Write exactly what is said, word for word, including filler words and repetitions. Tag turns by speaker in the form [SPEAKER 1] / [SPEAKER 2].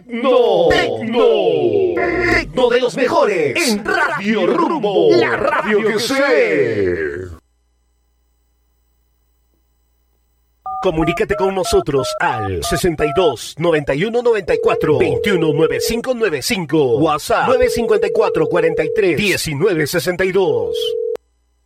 [SPEAKER 1] Tecno. Tecno. Tecno de los mejores. En Radio Rumbo. La radio que sé. Comunícate con nosotros al sesenta y dos, noventa y uno, noventa y cuatro, veintiuno, noventa y cinco noventa y cinco. WhatsApp nueve cinco cuatro, cuarenta y tres, diecinueve sesenta y dos.